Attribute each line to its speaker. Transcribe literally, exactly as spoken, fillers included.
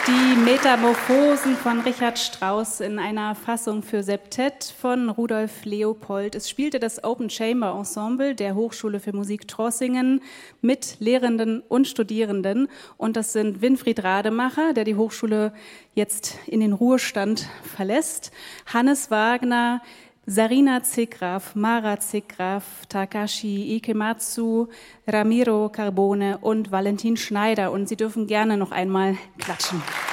Speaker 1: Die Metamorphosen von Richard Strauss in einer Fassung für Septett von Rudolf Leopold. Es spielte das Open Chamber Ensemble der Hochschule für Musik Trossingen mit Lehrenden und Studierenden. Und das sind Winfried Rademacher, der die Hochschule jetzt in den Ruhestand verlässt, Hannes Wagner, Sarina Zickgraf, Mara Zickgraf, Takashi Ikematsu, Ramiro Carbone und Valentin Schneider. Und Sie dürfen gerne noch einmal klatschen.